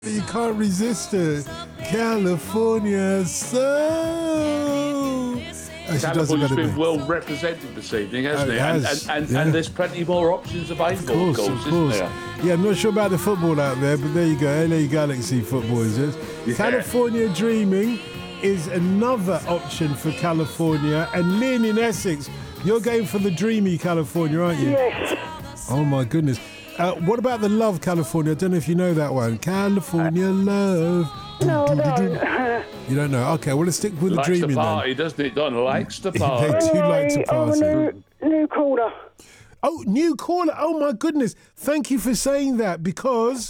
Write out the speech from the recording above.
You can't resist it. California soul. California's been well represented this evening, hasn't it? And there's plenty more options available, of course, isn't there? Yeah, I'm not sure about the football out there, but there you go. LA Galaxy football is it? Yeah. California Dreaming is another option for California. And Lynn in Essex, you're going for the dreamy California, aren't you? Yes. Oh, my goodness. What about the Love California? I don't know if you know that one. California Love. No, I don't. You don't know? Okay, well, let's stick with the dreaming then. Likes to party, doesn't it, Don? Likes to party. They do like to party. New caller. Oh, new caller. Oh, my goodness. Thank you for saying that because...